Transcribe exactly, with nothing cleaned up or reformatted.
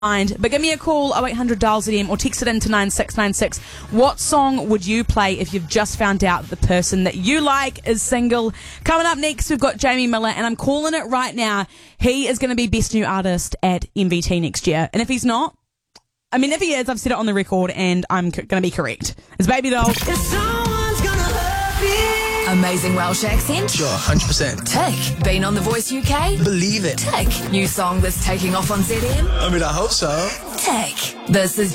mind. But give me a call, oh eight hundred dial Z M, or text it in to nine six nine six. What song would you play if you've just found out that the person that you like is single? Coming up next, we've got Jamie Miller, and I'm calling it right now. He is going to be Best New Artist at M V T next year. And if he's not, I mean, if he is, I've said it on the record, and I'm c- going to be correct. It's Baby Doll. Amazing Welsh accent? Sure, one hundred percent. Tick. Been on The Voice U K? Believe it. Tick. New song that's taking off on Z M? I mean, I hope so. Tick. This is